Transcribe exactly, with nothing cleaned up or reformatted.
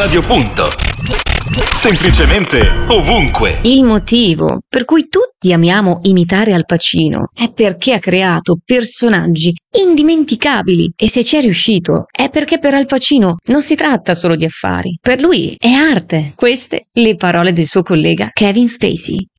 Radio Punto. Semplicemente ovunque. Il motivo per cui tutti amiamo imitare Al Pacino è perché ha creato personaggi indimenticabili, e se ci è riuscito è perché per Al Pacino non si tratta solo di affari, per lui è arte. Queste le parole del suo collega Kevin Spacey.